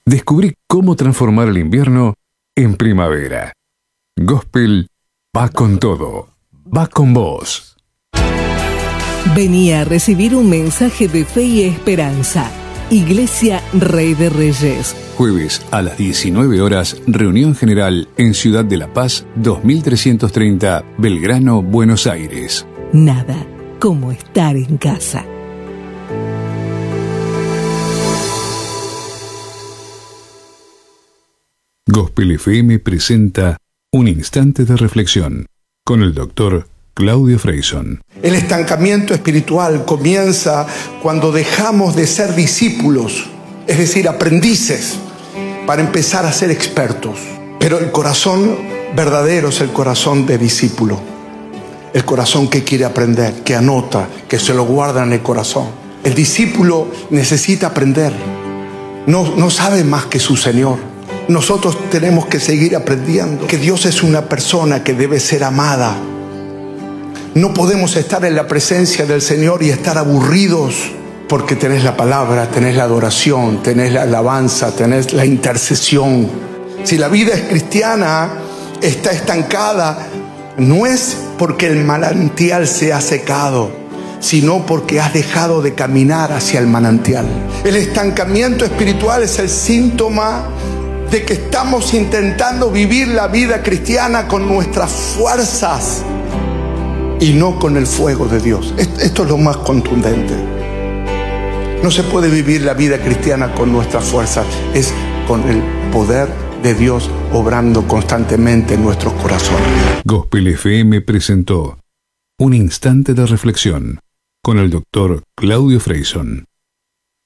Descubrí cómo transformar el invierno en primavera. Gospel va con todo, va con vos. Venía a recibir un mensaje de fe y esperanza. Iglesia Rey de Reyes. Jueves a las 19 horas, reunión general en Ciudad de La Paz, 2330, Belgrano, Buenos Aires. Nada como estar en casa. Gospel FM presenta Un Instante de Reflexión con el doctor Claudio Freyson. El estancamiento espiritual comienza cuando dejamos de ser discípulos, es decir, aprendices, para empezar a ser expertos. Pero el corazón verdadero es el corazón de discípulo. El corazón que quiere aprender, que anota, que se lo guarda en el corazón. El discípulo necesita aprender. No sabe más que su Señor. Nosotros tenemos que seguir aprendiendo que Dios es una persona que debe ser amada. No podemos estar en la presencia del Señor y estar aburridos, porque tenés la palabra, tenés la adoración, tenés la alabanza, tenés la intercesión. Si la vida es cristiana está estancada, no es porque el manantial se ha secado, sino porque has dejado de caminar hacia el manantial. El estancamiento espiritual es el síntoma de que estamos intentando vivir la vida cristiana con nuestras fuerzas y no con el fuego de Dios. Esto es lo más contundente. No se puede vivir la vida cristiana con nuestras fuerzas, es con el poder de Dios obrando constantemente en nuestros corazones. Gospel FM presentó Un Instante de Reflexión con el doctor Claudio Freyson.